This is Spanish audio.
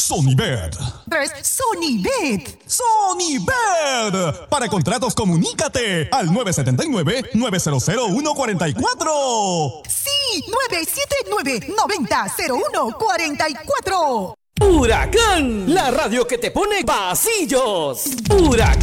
Sonybet. Es Sonybet. Sonybet. Para contratos, comunícate al 979-900-144. Sí, 979-90-0144. Huracán, la radio que te pone pasillos. Huracán.